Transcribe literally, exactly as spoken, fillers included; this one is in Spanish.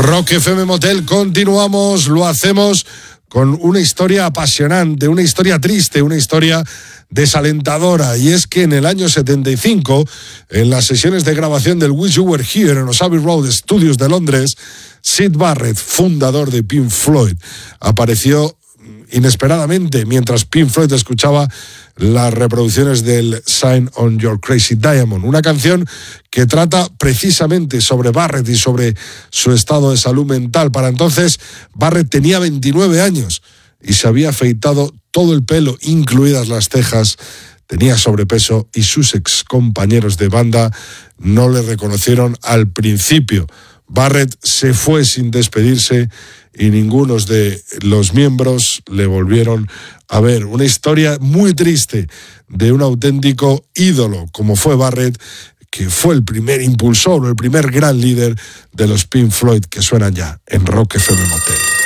Rock F M Motel, continuamos, lo hacemos con una historia apasionante, una historia triste, una historia desalentadora, y es que en el año setenta y cinco, en las sesiones de grabación del Wish You Were Here en los Abbey Road Studios de Londres, Syd Barrett, fundador de Pink Floyd, apareció inesperadamente mientras Pink Floyd escuchaba las reproducciones del Sign on Your Crazy Diamond, una canción que trata precisamente sobre Barrett y sobre su estado de salud mental. Para entonces, Barrett tenía veintinueve años y se había afeitado todo el pelo, incluidas las cejas, tenía sobrepeso y sus ex compañeros de banda no le reconocieron al principio. Barrett se fue sin despedirse y ninguno de los miembros le volvieron a ver. Una historia muy triste de un auténtico ídolo como fue Barrett, que fue el primer impulsor, el primer gran líder de los Pink Floyd, que suenan ya en Rock F M Motel.